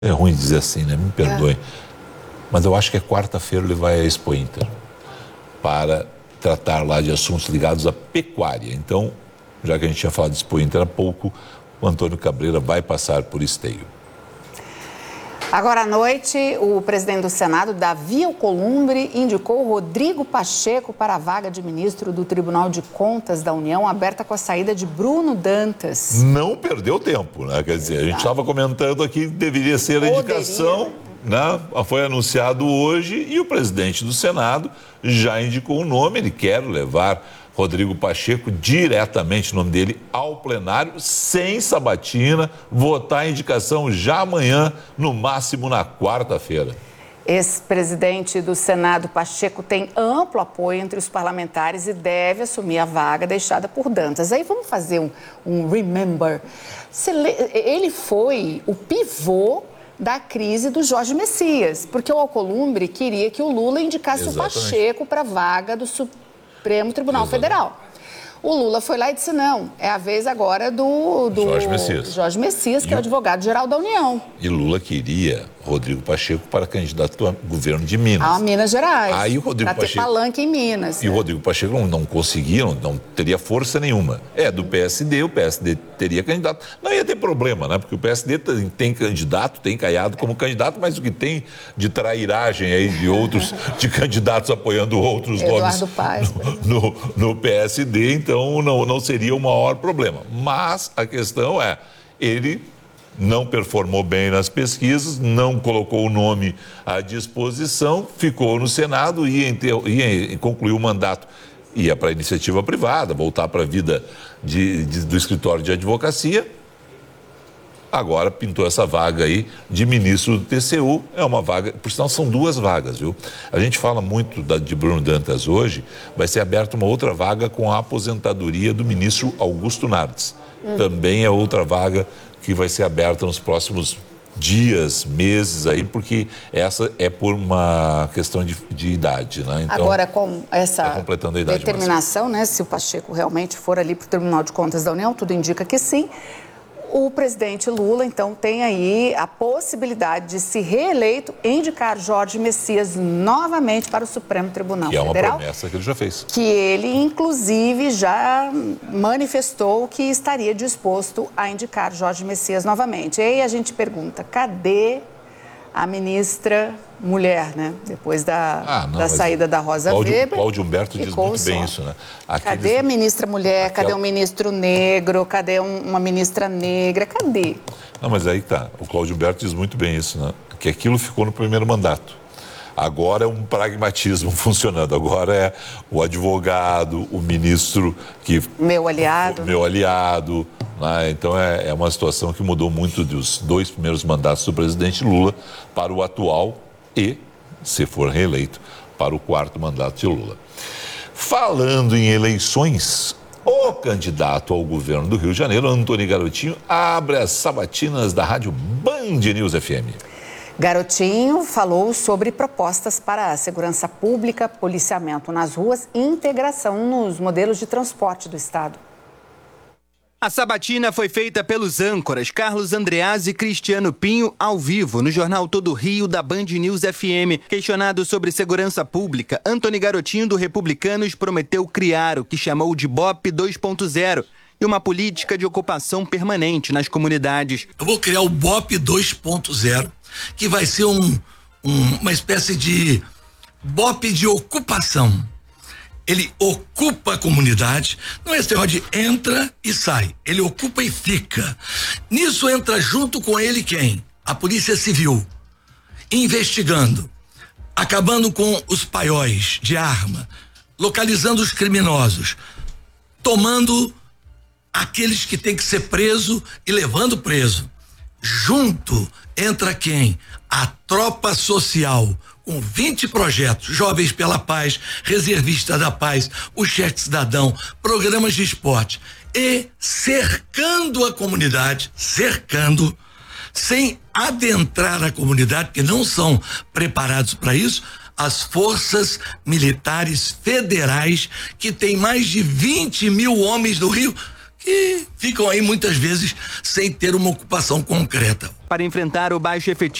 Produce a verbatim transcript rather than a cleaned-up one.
É ruim dizer assim, né? Me perdoem. É. Mas eu acho que é quarta-feira ele vai à Expo Inter para tratar lá de assuntos ligados à pecuária. Então, já que a gente tinha falado de Expo Inter há pouco, o Antônio Cabreira vai passar por Esteio. Agora à noite, o presidente do Senado, Davi Alcolumbre, indicou Rodrigo Pacheco para a vaga de ministro do Tribunal de Contas da União, aberta com a saída de Bruno Dantas. Não perdeu tempo, né? Quer dizer, a gente estava comentando aqui que deveria ser a Poderia. indicação, né? Foi anunciado hoje e o presidente do Senado já indicou o nome, ele quer levar Rodrigo Pacheco diretamente, o nome dele, ao plenário, sem sabatina, votar a indicação já amanhã, no máximo na quarta-feira. Ex-presidente do Senado, Pacheco, tem amplo apoio entre os parlamentares e deve assumir a vaga deixada por Dantas. Aí vamos fazer um, um remember. Ele foi o pivô da crise do Jorge Messias, porque o Alcolumbre queria que o Lula indicasse Exatamente. o Pacheco para a vaga do Supremo Supremo Tribunal Exatamente. Federal. O Lula foi lá e disse, não, é a vez agora do, do Jorge Messias, Jorge Messias que e é o advogado-geral da União. E Lula queria Rodrigo Pacheco para candidato ao governo de Minas. A Minas Gerais. Aí o Rodrigo para ter Pacheco, palanque em Minas. E né? o Rodrigo Pacheco não, não conseguia, não, não teria força nenhuma. É do P S D, o P S D teria candidato. Não ia ter problema, né? Porque o P S D tem, tem candidato, tem Caiado como candidato, mas o que tem de trairagem aí de outros, de candidatos apoiando outros Eduardo nomes Paz, no, no, no P S D, então não, não seria o maior problema. Mas a questão é, ele não performou bem nas pesquisas, não colocou o nome à disposição, ficou no Senado e ia concluir o mandato. Ia para a iniciativa privada, voltar para a vida de, de, do escritório de advocacia. Agora pintou essa vaga aí de ministro do T C U. É uma vaga, por sinal são duas vagas, viu? A gente fala muito da, de Bruno Dantas hoje, vai ser aberta uma outra vaga com a aposentadoria do ministro Augusto Nardes. Hum. Também é outra vaga que vai ser aberta nos próximos dias, meses aí, porque essa é por uma questão de, de idade, né? Então, agora, com essa tá completando a idade determinação, né, se o Pacheco realmente for ali para o Tribunal de Contas da União, tudo indica que sim. O presidente Lula, então, tem aí a possibilidade de, se reeleito, indicar Jorge Messias novamente para o Supremo Tribunal que Federal. Que é uma promessa que ele já fez. Que ele, inclusive, já manifestou que estaria disposto a indicar Jorge Messias novamente. E aí a gente pergunta, cadê a ministra mulher, né? Depois da, ah, não, da saída da Rosa Cláudio, Weber. Cláudio Humberto diz muito só. bem isso, né? Aqueles... Cadê a ministra mulher? Aquela... Cadê o ministro negro? Cadê um, uma ministra negra? Cadê? Não, mas aí tá. O Cláudio Humberto diz muito bem isso, né? Que aquilo ficou no primeiro mandato. Agora é um pragmatismo funcionando. Agora é o advogado, o ministro que... Meu aliado. O meu aliado. Né? Então é, é uma situação que mudou muito dos dois primeiros mandatos do presidente Lula para o atual e, se for reeleito, para o quarto mandato de Lula. Falando em eleições, o candidato ao governo do Rio de Janeiro, Antônio Garotinho, abre as sabatinas da rádio Band News F M. Garotinho falou sobre propostas para a segurança pública, policiamento nas ruas e integração nos modelos de transporte do Estado. A sabatina foi feita pelos âncoras Carlos Andreazzi e Cristiano Pinho ao vivo no Jornal Todo Rio da Band News F M. Questionado sobre segurança pública, Antônio Garotinho do Republicanos prometeu criar o que chamou de B O P dois ponto zero e uma política de ocupação permanente nas comunidades. Eu vou criar o B O P dois ponto zero, que vai ser um, um, uma espécie de B O P de ocupação. Ele ocupa a comunidade, não é esse negócio de entra e sai, ele ocupa e fica. Nisso entra junto com ele quem? A Polícia Civil, investigando, acabando com os paióis de arma, localizando os criminosos, tomando aqueles que têm que ser preso e levando preso. Junto entra quem? A tropa social, com vinte projetos, Jovens pela Paz, Reservista da Paz, o Cheque Cidadão, programas de esporte, e cercando a comunidade, cercando, sem adentrar a comunidade, porque não são preparados para isso, as forças militares federais, que tem mais de vinte mil homens no Rio, que ficam aí muitas vezes sem ter uma ocupação concreta. para enfrentar o baixo efetivo